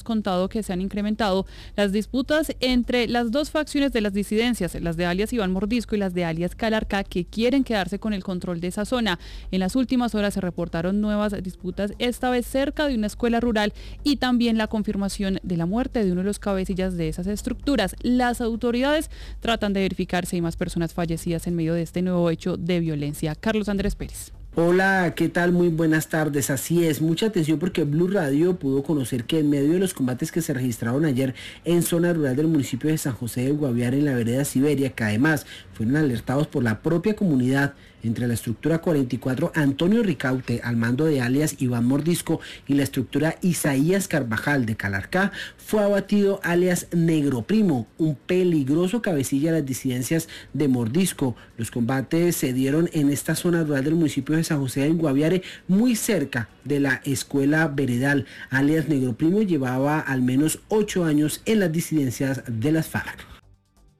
contado que se han incrementado las disputas entre las dos facciones de las disidencias, las de alias Iván Mordisco y las de alias Calarcá, que quieren quedarse con el control de esa zona. En las últimas horas se reportaron nuevas disputas, esta vez cerca de una escuela rural, y también la confirmación de la muerte de uno de los cabecillas de esas estructuras. Las autoridades tratan de verificar si hay más personas fallecidas en medio de este nuevo hecho de violencia. Carlos Andrés Pérez. Hola, ¿qué tal? Muy buenas tardes. Así es, mucha atención porque Blue Radio pudo conocer que en medio de los combates que se registraron ayer en zona rural del municipio de San José del Guaviare, en la vereda Siberia, que además fueron alertados por la propia comunidad, entre la estructura 44 Antonio Ricaute, al mando de alias Iván Mordisco, y la estructura Isaías Carvajal de Calarcá, fue abatido alias Negro Primo, un peligroso cabecilla de las disidencias de Mordisco. Los combates se dieron en esta zona rural del municipio de San José del Guaviare, muy cerca de la escuela veredal. Alias Negro Primo llevaba al menos 8 años en las disidencias de las FARC.